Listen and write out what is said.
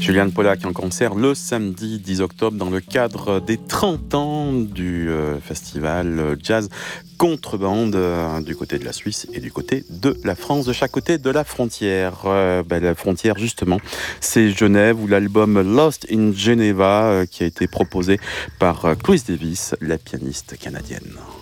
Julian Pollack en concert le samedi 10 octobre dans le cadre des 30 ans du festival Jazz Contrebande du côté de la Suisse et du côté de la France, de chaque côté de la frontière. La frontière justement, c'est Genève où l'album Lost in Geneva qui a été proposé par Chris Davis, la pianiste canadienne.